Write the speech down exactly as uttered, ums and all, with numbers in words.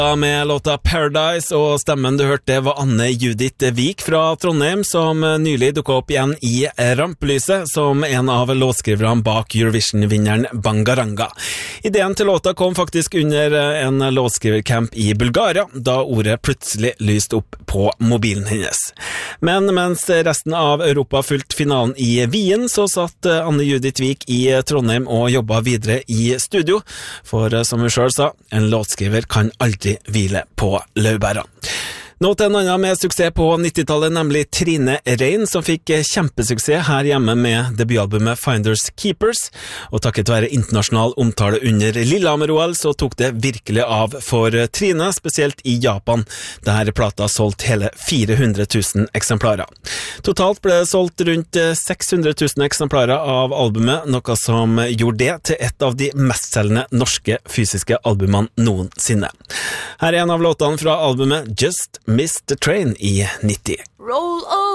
Med låta Paradise, og stemmen du hørte var Anne Judith Vik fra Trondheim, som nylig dukket opp igjen i rampelyset som en av låtskriverne bak Eurovision-vinneren Bangaranga. Ideen til låta kom faktisk under en låtskrivercamp i Bulgaria, da ordet plutselig lyste opp på mobilen hennes. Men mens resten av Europa fulgte finalen i Wien, så satt Anne Judith Vik i Trondheim og jobbet videre i studio, for som hun selv sa, en låtskriver kan aldri hvile på laurbærene. Nå til en annen med suksess på nittitallet, nemlig Trine Rein, som fikk kjempesuksess her hjemme med debutalbumet Finders Keepers, og takket være internasjonal omtale under Lillehammer-O L så tok det virkelig av for Trine, spesielt i Japan, der plata solgt hele fire hundre tusen eksemplarer. Totalt ble det solgt rundt seks hundre tusen eksemplarer av albumet, noe som gjorde det til et av de mestselgende norske fysiske albumene noensinne. Her er en av låtene fra albumet Just Missed the Train i nitti. Roll